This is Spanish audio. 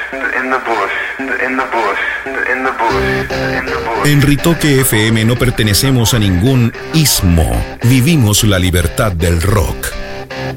En Ritoque FM no pertenecemos a ningún ismo. Vivimos la libertad del rock.